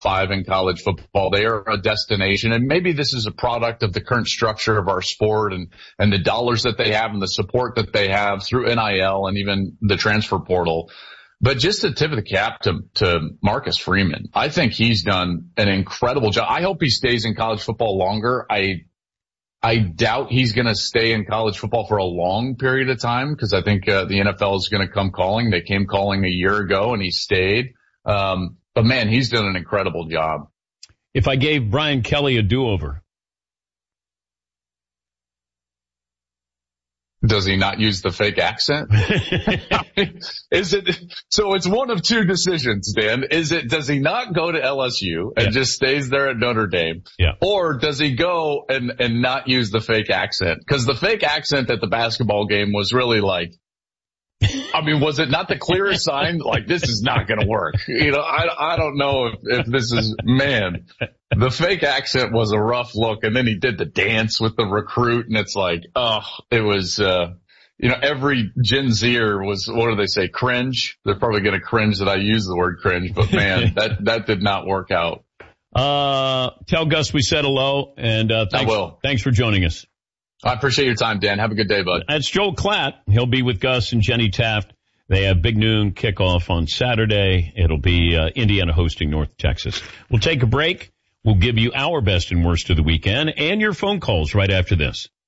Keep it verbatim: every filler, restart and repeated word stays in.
five in college football. They are a destination, and maybe this is a product of the current structure of our sport and, and the dollars that they have and the support that they have through N I L and even the transfer portal. But just to tip of the cap to, to Marcus Freeman, I think he's done an incredible job. I hope he stays in college football longer. I, I doubt he's going to stay in college football for a long period of time because I think uh, the N F L is going to come calling. They came calling a year ago and he stayed. Um, but man, he's done an incredible job. If I gave Brian Kelly a do-over. Does he not use the fake accent? Is it, so it's one of two decisions, Dan. Is it, does he not go to L S U and yeah. just stays there at Notre Dame? Yeah. Or does he go and, and not use the fake accent? Cause the fake accent at the basketball game was really like, I mean, was it not the clearest sign? Like, this is not going to work. You know, I, I don't know if, if this is, man, the fake accent was a rough look. And then he did the dance with the recruit. And it's like, oh, it was, uh, you know, every Gen Zer was, what do they say? Cringe. They're probably going to cringe that I use the word cringe, but man, that, that did not work out. Uh, tell Gus we said hello and, uh, thanks, I will. Thanks for joining us. I appreciate your time, Dan. Have a good day, bud. That's Joel Klatt. He'll be with Gus and Jenny Taft. They have big noon kickoff on Saturday. It'll be uh, Indiana hosting North Texas. We'll take a break. We'll give you our best and worst of the weekend and your phone calls right after this.